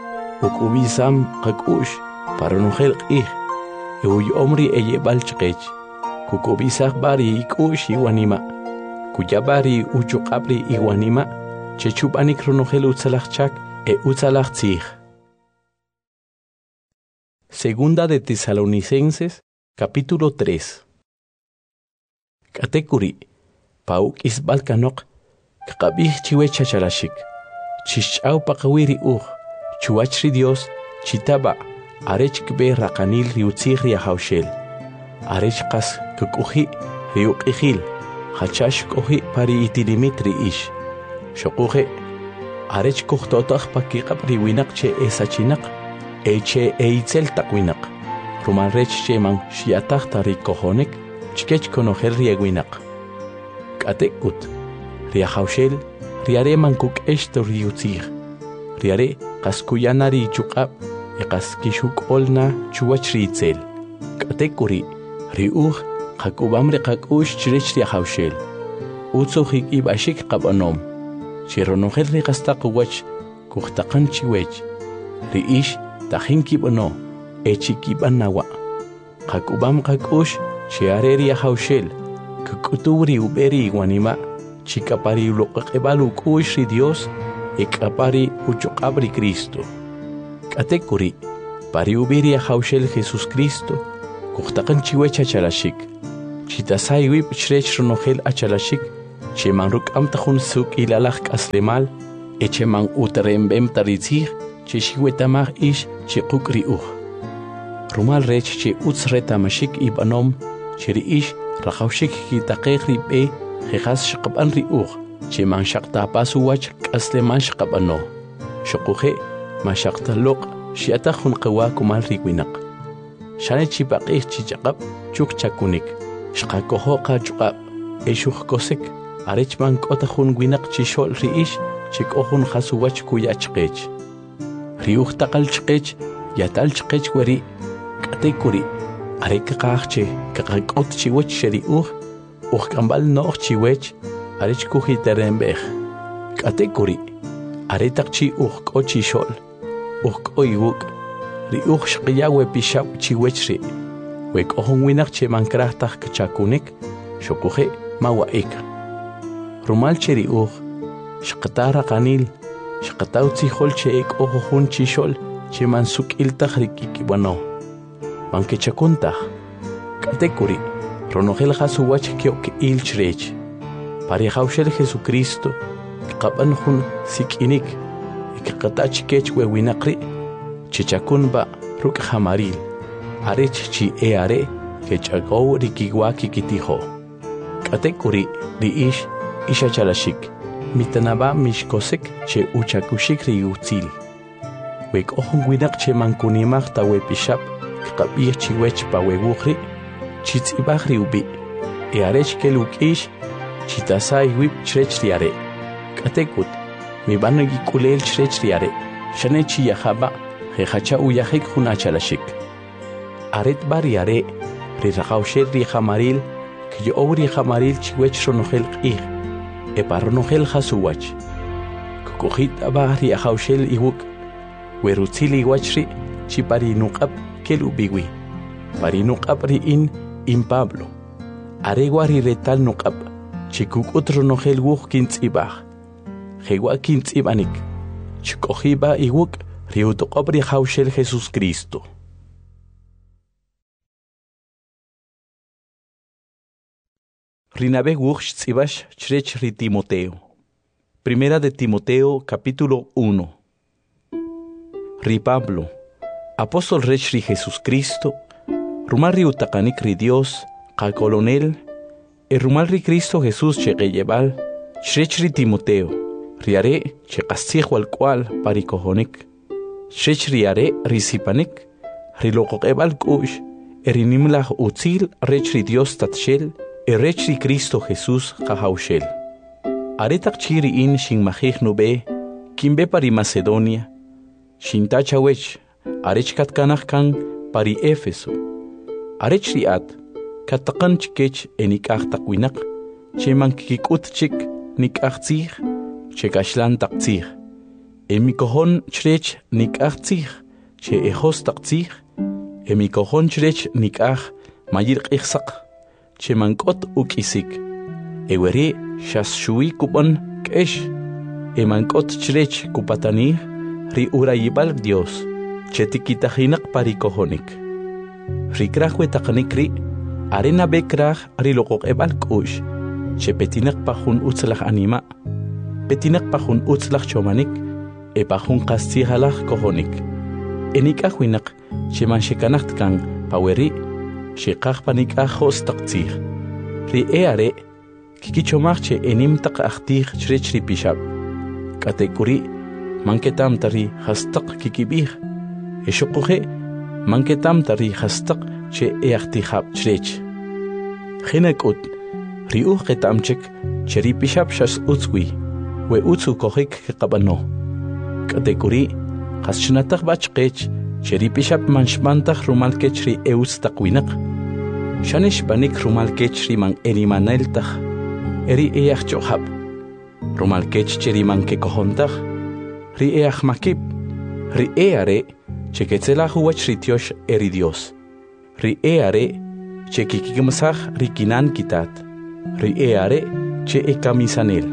ukubisam qakush para nojel qij Uy omri eye balchqech kukubisaj bari ikush iwanima kuyabari uchuqabri iwanima chechubanik ronojel utzalajchak e utzalajtzij. Segunda de Tesalonicenses capítulo tres. Katekuri pauk isbalkanok kaqabij chiwe chachalashik chishchau paqawiri uj chuachri Dios chitaba arech kbe raqanil riutzij riajawshel arech qas kukuji riuqijil hachash koji pari itilimit ri ish shoquje arech kujtotaj pakiqab riwinaq che esachinaq eche eitzel taqwinaq rumal rech cheman shiatajta rikojonek chkech konojel riewinaq k'atekut riajawshel riare mankuk'exto riutzij riare qas kuyana richuq'ab eqas kishuk'olna chuwach ri itzel k'atekuri ri uj qak'ubam ri qak'ux chrech riajawshel utzuj ik'ib'axik qab'anom chironojel ri qastaq uwach kujtaqan chiwech ri ish tajin kib'ano echi kib'an nawa qak'ubam qak'ux chiare riajawshel kuk'utuw ri ub'eri iwanima chik'apari uloq'aq'eb'al uk'ux ri Dios ek'apari uchuq'ab ri Cristo k'atekuri pari ubi riajawshel Jesús Cristo kujtaqan chiwech achalashik chitasay wib chrech ronojel achalashik che man ruk am tajun suk ilalak aslemal e che man utrembem taritzir che shiwetamar ish che kukri uh rumal rech che utsreta mashik ibanom che ri ish rakhawshik ki taqeqri be khas shqaban ri uh che man shaqta pasu wach asleman shqabano shuquje ma shaqta loq shiata khun qawa kumal ri winaq shane chi baqih chi chaqab chuk chakunik shqakoho qachqa eshukh kosek arech man kota khun winaq chi shol ri ish chik ohun khasu wach kuya chqech riuh taqal chqech yatal chqech wari kate kuri arek qaqche qaqot chi wach shri uh uh kambal noh chi wach arech kuhi terembeh kate kuri aretaq chi uh ko chi shol uh ko iuk riuh shqiya we pishab chi wachri we kohun winaq che man krahtaq chakunik shokuje mawaik rumal cheri uh shqatara qanil shqataw tsi khol che ek ojo hun chi shol che man suk il tahriki kibano man ke chakunta kate kuri ronogel khasu wach kyo ke il chrech pari khawshel Jesucristo qaban hun sikinik ik qatach kech we winaqri chichakun ba ruk khamaril arech chi e are ke chago rikiwa kikitiho kate kuri di ish isha chalashik mitanaba mishkosek che uchakushik riutzil wek ohun winaq che mankunimaq ta we pishap qabih chi wech pa we wukhri chitz ibahri ubi e arech ke lukish chitasai wip chrech riare katekut mi banagi kulel chrech riare shane chi yahaba khacha u yahik khuna chalashik aret bariare ri raqawshel ri khamaril ki owri khamaril chi wech ronogel qih e parnogel khasuwach kokojit abari ahawshel iwuk werutzili wachri chi pari nuqab kel ubiwi pari nuqab ri in in Pablo aregwari retal nuqab chikuk otro nogel wuk kintzibah jewa kintzibanik chikojiba iwuk riutoqab ri hawshel Jesus Cristo. Rinabe wuch tzibash chrech ri Timoteo. Primera de Timoteo, capítulo uno. Ri Pablo, apóstol rech ri Jesucristo, rumal ri utakanik ri Dios, ka colonel, e rumal ri Cristo Jesús che geyebal, chrech ri Timoteo, riare che qasih wal cual parikohonik, chrech riare ri sipanik, ri loqoqebal kush, e ri nimlah utzil rech ri Dios tatshel, e rech ri Cristo Jesús qahawshel. Aretak chiri in shin mahih nube, kimbe pari Macedonia, shin tachawech, arech katkanach kan pari Éfeso. Arech riat, kataqan chikech enikach takwinak, che man kikut chik nikach tzich, che kashlan taktzich. Emikohon chrech nikach tzich, che ejos taktzich, emikohon chrech nikach mayir qihsaq. che mankot ukisik eweri shas shui kupan kesh e mankot chrech kupatani ri urayibal Dios che tikitahinak parikohonik ri krahwe taqnikri arena bekrah ri loqoq ebal kush che petinak pahun utzlach anima petinak pahun utzlach chomanik e pahun qastihalach kohonik enik ahwinak che man shekanacht kan paweri shiqaq panik ajos taqtzih ri eare kikichomach che enim taq ahtih chrech ri pishab katekuri manketam tari hastaq kikibih eshuquje manketam tari hastaq che eahtihab chrech khinakut ri uh qetamchek cheri pishab shas utzwi we utzu kohik qabano katekuri qashnataq bachqech cheri pishab manshmantaq rumal kechri eus taqwinaq shanish banik rumal kechri man erimaneltaq eri each chohab rumal kech cheri man ke kohontaq ri each makib ri eare cheketzela huachri tiosh eri Dios ri eare chekikimsaq ri kinan kitat ri eare che ekamisanel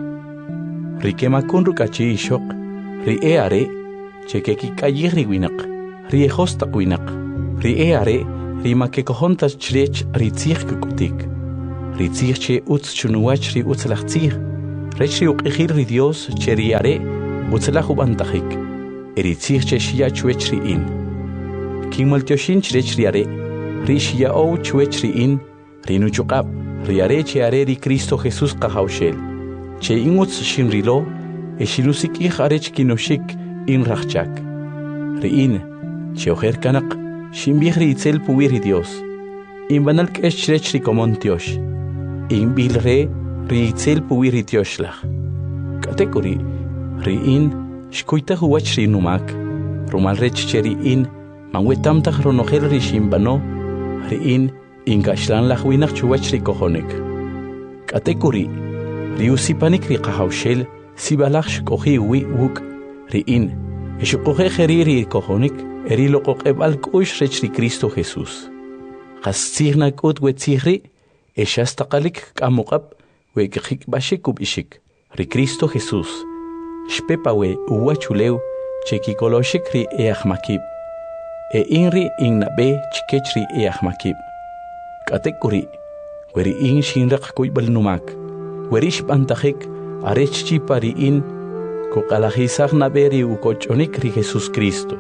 ri kemakun rukachi shoq ri eare chekikikayir ri winaq ri ejos taqwinaq ri eare ri makekohontas chrech ri tzich kukutik ri tzich che utz chunuach ri utzlach tzich Rechri uqihir ri Dios cheriare utzela hubantajik. Eritzich cheshia chuechri in. King maltioshin chriare. Rishia o chuechri in. Rinuchukab. Riare cheare ri Cristo Jesús kahaushel. Che inguts shinrilo. Eshinusik ich arech kinoshik in rachchak. Riin. Cheoher kanak. Shimbihri itzel puwiri Dios. In banal k'eshrechri komontiosh. In bilre ri itzel puwiri Dioshlach. Katekuri. Riin. Shkuita huachri numak. Rumal rechcheri in. Manwetamtach ronohel ri shimbano. Riin. Ingashlan lachwinach chuachri kohonik. Katekuri. Riusipanik ri kahaushel. Sibalach shkohi wi wuk. Riin. Eshukohe heriri kohonik. Erilo kokebal kush rechri Cristo Jesús. Qastzirna kut wetzihri. Eshastaqalik kamukab. Wekik bashikub ishik. Ri Cristo Jesús. Shpepawe uwachuleu. Chekikoloshik ri eachmakib. E inri innabe chikechri eachmakib. Katekuri. Weri in shinrak kuibal numak. Werish bantajik. Arech chipari in. Kokalajizag naberi ukochonik ri Jesus Cristo.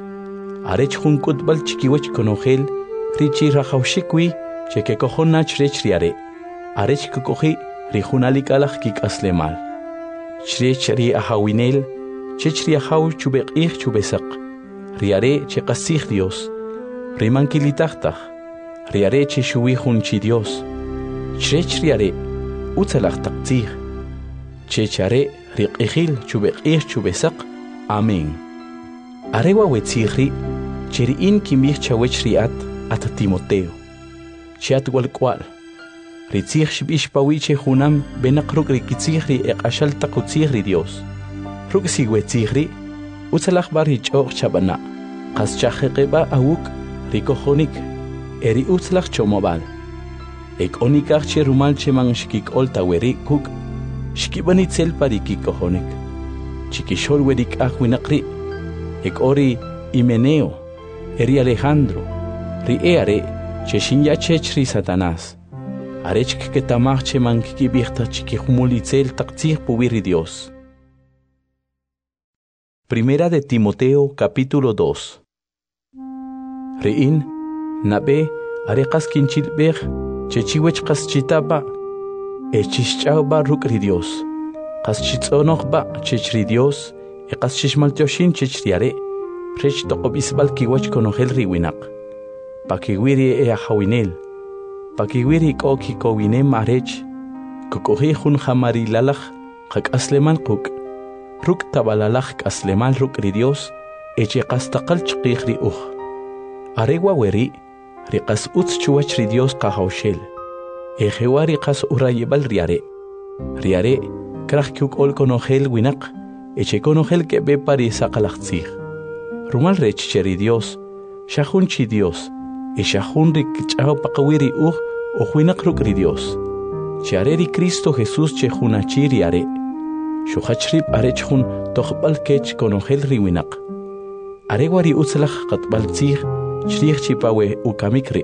Arech junkutbal chikiwech konogel. Richi rajaushikwi. Cheke kohonach rechriare. Arech kukohi. Rijunalikalach kik aslemal. Chrechri ahawinel. Chechri ahaw chubek ich chubesak. Riare chekasig Dios. Rimankilitachtach. Riare chishuihun chi Dios. Chrechriare. Utzalach taktzig. Chechare riqihil chubek ich chubesak. Amén. Arewa wetzihri. Cheriin kimich chawechriat at Timoteo. Chiat walkwal. Ritzih shbish pawiche junam benakruk rikitzihri eqashal takutzihri Dios. Ruk sigwetzihri. Utzalach barich och chabana. Qas chajeqeba awuk rikohonik. Eri utzlach chomobal. Ek onikach che rumal che man shkik olta weri kuk. Shkibanitzel parikikohonik. Chikishol werik ahwinakri. Ek ori Himeneo. Eri Alejandro. Ri eare che shinya chechri Satanás. Arech que tamach che man kibirta chikihumulitzel taktzih puwiri Dios. Primera de Timoteo capítulo dos. Rein, nabe, arekas kinchilbech, chechiwech kaschitaba, echischauba rukri Dios. Kaschitzonochba chechri Dios, e kaschishmaltioshin chechriare, prech tokobisbal kiwach konogel riwinak. Pakiwiri e ahawinel, pakiwiri koki kowinem arech, kukohi hun hamari lalach, kak asleman kuk. Ruk tabalalach aslemal ruk ri Dios, eche qastaqal chqih ri uj. Arewa weri, riqas utz chuach ri Dios qahaushel. Ejewa riqas urayebal riare. Riare, krach kyuk ol konogel winak, eche konogel ke be pari saqalachtzig. Rumal rech cheri Dios, shahun chi Dios, e shahun rik chao paqawiri uj, o winak ruk ri Dios. Chiare ri Cristo Jesús che junachi riare. Shuhachrib arechun tokhbal kech konogel riwinak. Arewari utzlach qatbal tzig, chrich chipawe ukamikri.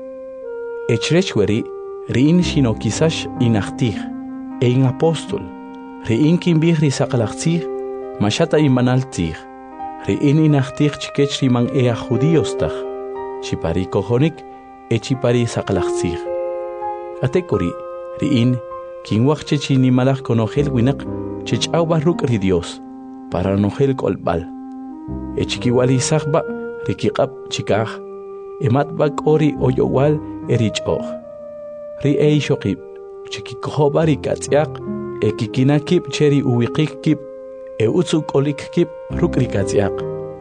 Echrechweri, riin shino kisash inachtig, e in apostol. Riin kimbihri saqalachtzig, mashata imanal tzig. Riin inachtig chikechri man ea judiostach, chipari kohonik, e chipari saqalachtzig. Atekori, riin, kinwach chechini malach konogel winak, chechau barruk ri Dios, para nogel kolbal. Echikiwali sahba, rikikab chikaj, ematbak ori oyowal erich och. Ri ei shokib, chikikohobari katziak, ekikinakib cheri uwikik kib, e utsuk olik kib ruk rikatziak.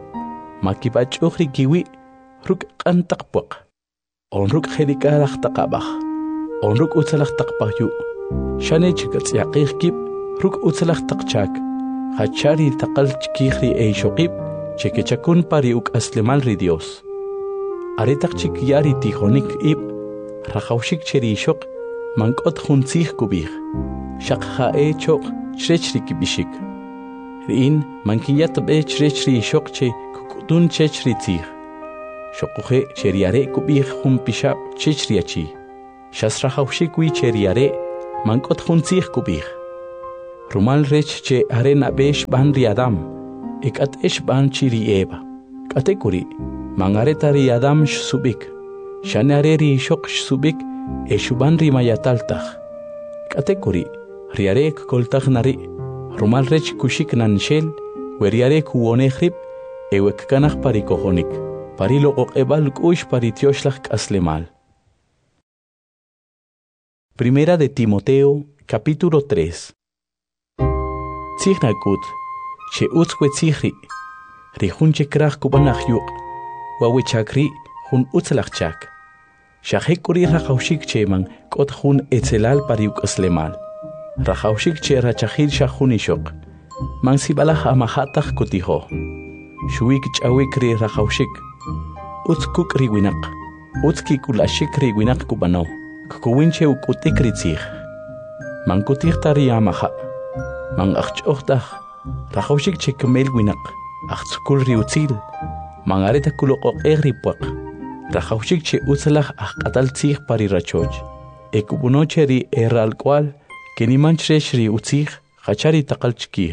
Makibach ri kiwi, ruk kantakpok. Onruk hedikadach takabach, onruk utsalach takpahyu. Shane chikatziakik kib, ruk utzalach takchak, hachari takal chikihri ei shokib, chekechakun pari uk aslemal ri Dios. Aretak chik yari tijonik ib, rajaushik cheri shok, mankot juntzih kubih, shak hae chok, chrechri kibishik. Riin, mankiyat be chrechri shok che kukutun chechri tzih. Shokuhe cheriare kubih humpisha chechriachi. Shas rajaushik wi cheriare, mankot juntzih kubih. Rumal rech che arena besh ban ri Adam, ekat esh ban chiri Eva. Katekuri, mangareta ri Adam shsubik, shanare ri shok shsubik, eshuban ri mayataltach. Katekuri, riarek koltach nari, rumal rech kushik nanshel, weriarek uonechrib, ewek kanach parikohonik, parilo okebal kush paritioslach kaslemal. Primera de Timoteo, capítulo tres. Tzichnakut, che utzwe tzihri, rihun che krach kubanach yuk, wawechakri, hun utzlachchak. Shahekuri rachaushik cheman, kot hun etzelal pariuk aslemal. Rachaushik che rachahil shahunishok, man sibalach amahatach kutiho. Shuik chawikri rachaushik, utzkuk riwinak, utzkikulashik riwinak kubano. Kukuwinche ukutikri tzich. Man kutik tari amaha. Man achchochtach. Rachaushik che kemel winak. Achtzukul riutzil. Man areta kulokok egripuak. Rachaushik che utzalach achkatal tzich pari rachoch. Ekubunoche ri eral kwal. Kenimanchresh ri utzich. Chachari takal chkich.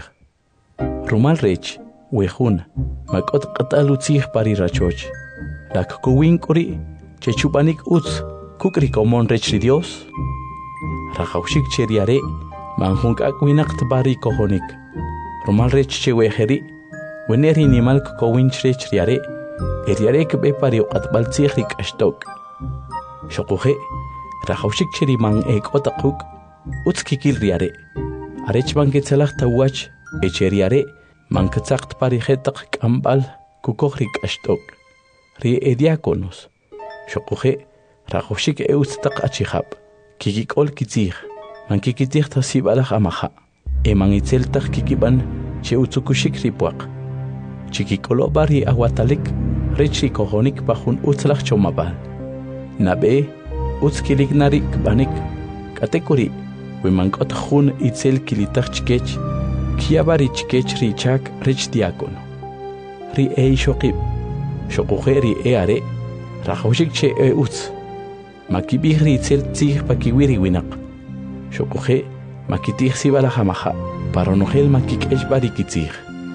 Rumal rech. Wehun. Makot katal utzich pari rachoch. Lak kuwinkuri. Che chupanik utz. Kukri komon rechri Dios. Rachaushik cheriare, manjunk akwinak tbari kohonik. Romal rech cheweheri, weneri nimal kowinch rechriare, eriare kbe pari atbal tsikhrik ashtok. Shokuhe, Rachaushik cheri man ek otakuk, utskikil riare. Arech man ketzelach tawach, echeriare, man ketzakt pari hetak kambal, kukohrik ashtok. Ri ediakonos. Shokuhe, Rachaushik eustaq achihab, kikikol kitzich, man kikitich tasibalach amaha, e man itzeltach kikiban, che utzukushik ripuak. Chikikolo bari aguatalik, rechi kohonik bajun utzlach chomabal. Nabe, utzkilik narik banik, katekuri, wimankot hun itzel kilitach chikech, kiabari chikech richak rich diakono. Ri e shokib, shokuhe ri e are, Rachaushik che e utz. Makibihri itzel tzich pakiwiri winak. Shokuhe, makitich sibala hamaha, paronogel makik eshbari kitzich.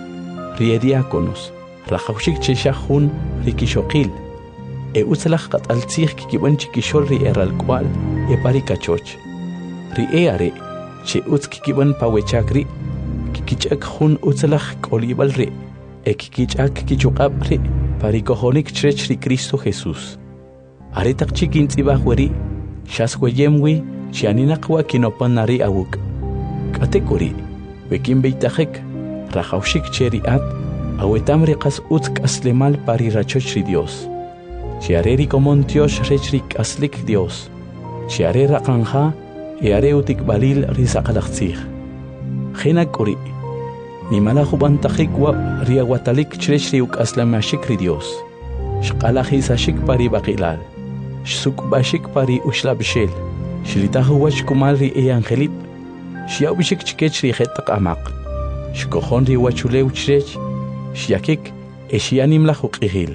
Riediakonos, Rachaushik che shahun rikishokil. E utzlach kat al tzich kikiban chikishol ri eral kwal, e parikachoch. Ri eare, che utz kikiban pawechakri, kikichak hun utzlach kolibal ri, e kikichak kichukab ri, parikohonik chrech ri Cristo Jesús. Aretak chikin tzibah weri, shasweyemwi, shianinakwa kinopan nari awuk. Katekuri, wekin beitachek, Rachaushik cheri at, awetam riqas utsk aslemal pari rachochri Dios. Shiareri komon Dios rechrik aslik Dios. Shiare raqanja, eare utik balil risaqalachtzich. Genakuri, nimala jubantajikwa riawatalik chrechri uk aslamashikri Dios. Shqalajisashik pari baqilal. Shsukbashik pari ushlabshel, Shlitahuach kumalri e angelip, Shiabishik chikechri hetak amak, Shkohonri wachuleu chrech, Shiakik, Eshianim la Jukihil.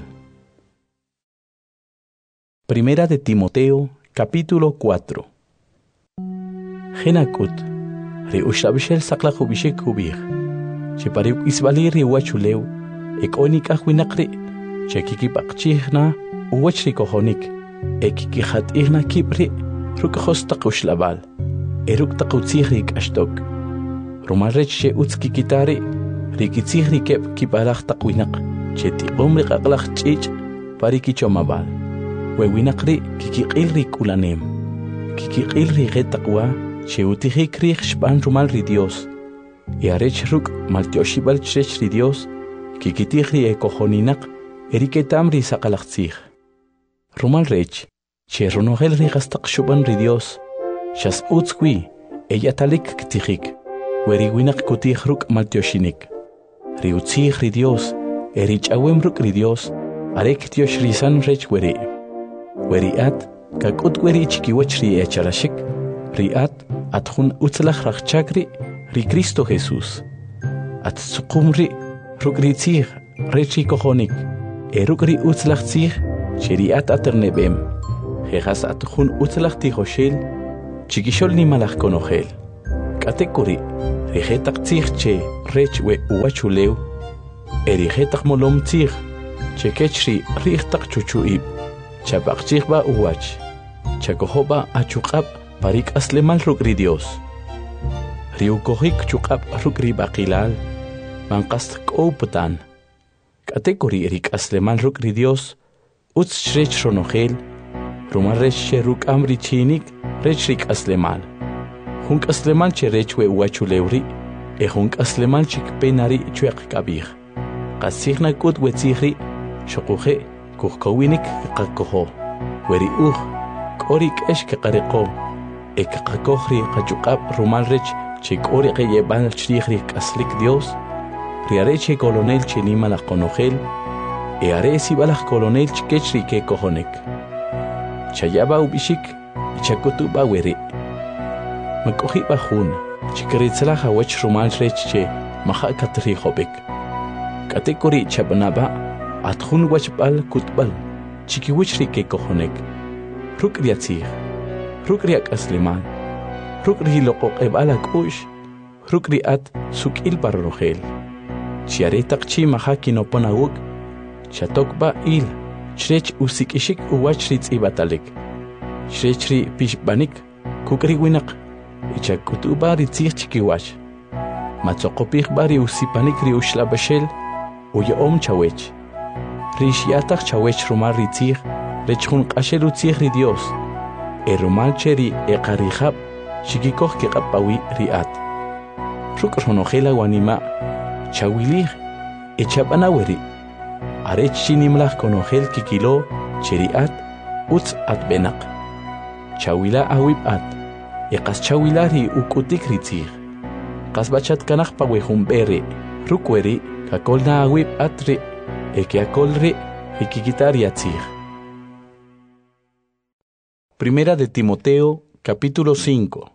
Primera de Timoteo, capítulo cuatro. Genakut, Ri ushlabshel saklahubishik hubir, Shipariuk isbaliri wachuleu, Ekonika huinakri, Chekikipakchihna, Uwachri kohonik. Ekikijat igna kibri, rukajos takushlabal, eruk takutzihrik ashtok. Romalrech she utskikitari, rikitzihri kep kiparach takwinak, che tiqomri qaklach chich, parikichomabal. Wewinakri kikikilri kulanem. Kikikilri getakwa, che utihikri shpan rumalri Dios. Yarech ruk maltioshibal chechri Dios, kikitihri ekohoninak, eriketamri sakalachtzih. Rumal rech, che ronogel rigastak shuban ri Dios, shas utzkwi, ella talik ktihik, weri winak kutih ruk maltioshinik. Ri utzih ri Dios, erich awem ruk ri Dios, arek tiosh risan rech weri. Weri at, kakut weri chikiwach ri echarashik, ri at, athun utzlach rachchakri, ri Cristo Jesús. At tsukumri, ruk ri tzih, rech ri kohonik, eruk ri utzlach tzih, Sheriat aternebem, Jejas athun utzlach tihoshel, Chikishol ni malach konohel. Katekuri, rijetak tzig che rech we uwachulew, erijetak molom tzig, che kechri rijetak chuchuib, chapak chigba uwach, chakohoba achuqab parik aslemal rukri Dios. Riukohik chukab rukri bakilal, manqast kouputan. Katekori erik aslemal rukri Dios, uts shrech ronogel, rumal rech ruk amri chinik, rech rik aslemal. Hunk aslemal che rech we uachulewri, e hunk aslemal chik penari chuek kabir. Qasigna kut wetzihri, shokuhe, kuhkowinik kakoho. Weri uh, korik eshke qareko, e kakakohri kachukab rumal rech, che kori que llevan chirri kaslik Dios, riareche colonel chelima la conogel, e aresi balach colonel chkechri que cojonek. Chayaba ubishik, y chakutu baweri. Makohi bajun, chikritzla hawech rumal reche, maha katri hobek. Katekori chabanaba, atjun wachbal kutbal, chikiwichri que cojonek. Rukriatzir, rukriak asliman. Rukri loqoq ebala kush, rukri at sukil parrogel. Chiaretak chi mahaki no ponawuk, chatokba il, chrech usikishik uwachritz ibatalik. Chrechri pishbanik, kukri winak, ichakutuba ritzich chikiwach. Matzokopich bari usipanik ri ushlabashel, uyaom chawech. Rishiatak chawech rumar ritzich, rechun qashel utzich ri Dios. E rumal cheri e qarihab, Chikikoh que kapawi riat. Ruk ronogela wanima, chawilir, echabanaweri. Arech chinimlach konogel kikilo, cheriat, uts at benak. Chawila awib at, ekas chawilari ukutik ritzir. Kasbachat kanach pawehumbere, rukweri, kakolna awib atri, eke akolri, ekikitar yatzir. Primera de Timoteo, capítulo cinco.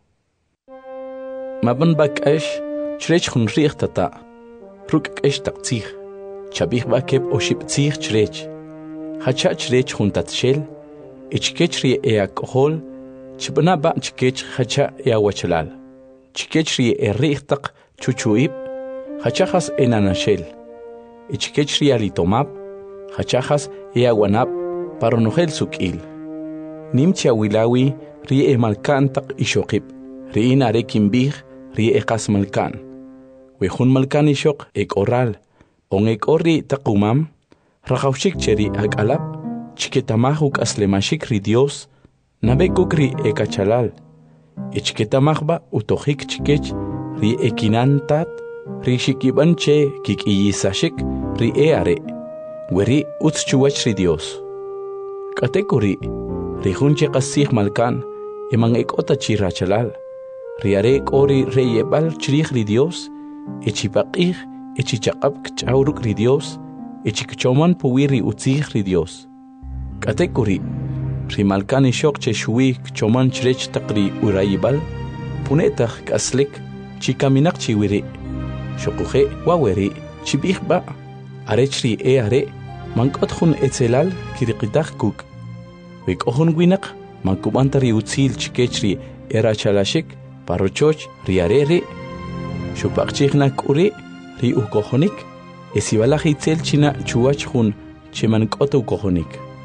Maban bak esh, chrech hun riech tata, ruk esh tak tzich, chabich bakeb oship tzich chrech, hacha chrech hun tatshel, ichkech rie e alcohol, chibna ba chkech hacha e awachalal, chkech rie e riech tak chuchuib, hachachas e nanashel, ichkech rie alitomab, hachachas e awanab, paronogel sukil. Nimcha wilawi rie e malkan tak ishokib, riin are kimbih, rie e kas malkan. Wehun malkan ishok ek oral, on ek orri takumam, rakawshik cheri ag alap, chiketamahuk aslemashik ri Dios, nabekuk ri e kachalal, e chiketamahba utohik chikech, ri e kinantat, ri shikiban che kik iyisashik, ri e are, weri utschuwach ri Dios. Katekuri, ri hunche kasih malkan, emang ek ota chirachalal, riare ori reyebal chirich ri Dios, echipaqih, echichaqab kchauruk ri Dios, echikchoman puwiri utzih ri Dios. Katekuri, rimalkan ishok che shui kchoman chrech takri urayibal, punetach kaslik, chikaminak chiwiri, shokuhe waweri, chibihba, arechri e are, mankotjun etzelal kirikitach kuk. Wik ohun winak, mankubantari utzil chikechri era chalashik, parochoch riarere, shupakchiknak uri, ri ukohonik, esibalach itzel china chuach hun, chimankot ukohonik.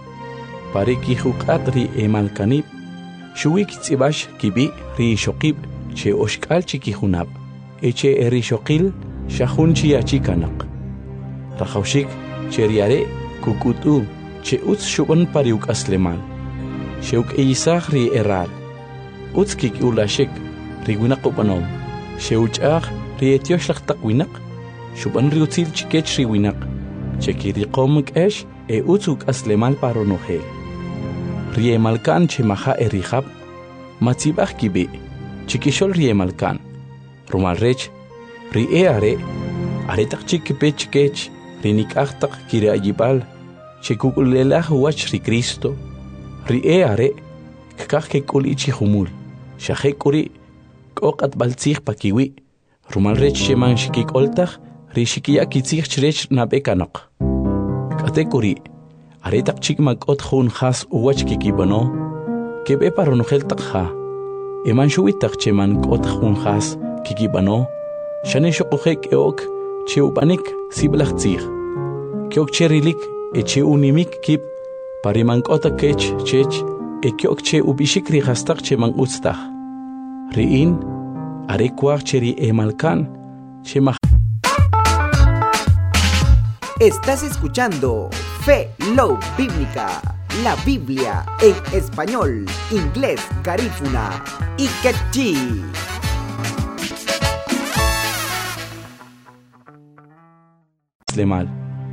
Pariki hukat ri emalkanib, shuik tzibash kibi ri shokib, che oshkal chikihunab, eche eri shokil, shahun chiachikanak. Rachaushik, che riare, kukutu, che utz shuban pariuk aslemal. Sheuk eisach ri eral. Utz kik ulashik, ri winak upanom. Sheuchach ri etioshach tak winak. Shuban ri utzil chikech ri winak. Cheki ri komik esh, e utzuk aslemal paronohel. Ri emalkan che maha erihab. Matzibach kibi, chikishol ri emalkan. Rumal rech, ri e are, aretak chikipe chikech, ri nikachtak kiri ayibal. Chekukulelach wach ri Cristo, ri e are, kakak kekuli chihumul, shahekuri, kokat baltzich pakiwi, rumal rech sheman shikik oltach, ri shikia kitzich chrech nabekanok. Katekuri, aretak chikmak ot hun has uwach kikibano, kebe paronogel takha, eman shuitak cheman ot hun has kikibano, Shanisho Ojek Eok, Cheupanik, Siblachzig. Kyok Cherilik, Eche Unimik Kip, Parimankota Kech, Chech, Ekyok Che Ubishikri Hastak Cheman Ustach. Riin, Arekwar Cheri Emalkan, Chemach. Estás escuchando Fe Love Bíblica, la Biblia en español, inglés, garífuna y quechí. Mal.